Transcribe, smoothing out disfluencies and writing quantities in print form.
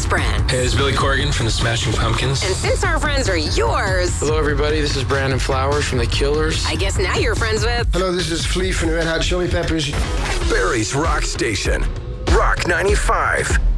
is Fran. Hey, it's Billy Corgan from the Smashing Pumpkins. And since our friends are yours... Hello, everybody. This is Brandon Flowers from The Killers. I guess now you're friends with... Hello, this is Flea from the Red Hot Chili Peppers. Barry's Rock Station. Rock 95.